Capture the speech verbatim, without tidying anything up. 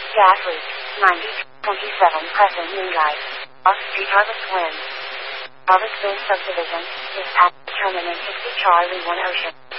Gas leak. ninety twenty-seven Crescent Moonlight. Off Street Harvest Wind. Harvest Wind Subdivision. Dispatch terminate sixty Charlie one Ocean.